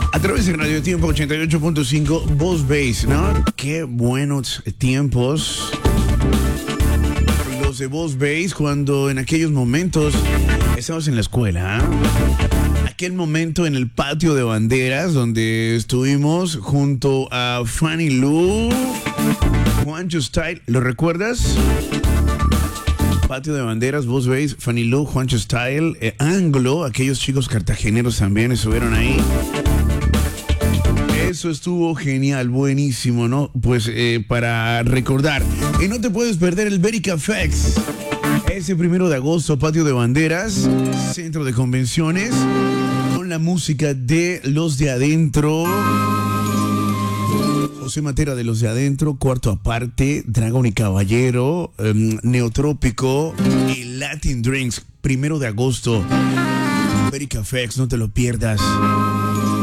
A través de Radio Tiempo 88.5, Voz Base, ¿no? Qué buenos tiempos los de Voz Base cuando en aquellos momentos estábamos en la escuela, ¿eh? Aquel momento en el patio de banderas donde estuvimos junto a Fanny Lu, Juancho Style, ¿lo recuerdas? Patio de banderas, Voz Base, Fanny Lu, Juancho Style, Anglo, aquellos chicos cartageneros también estuvieron ahí. Eso estuvo genial, buenísimo, ¿no? Pues para recordar, y no te puedes perder el Verica Fex. Ese 1 de agosto, Patio de Banderas, Centro de Convenciones, con la música de Los de Adentro. José Matera de Los de Adentro, Cuarto Aparte, Dragón y Caballero, Neotrópico y Latin Drinks, 1 de agosto. Verica Fex, no te lo pierdas.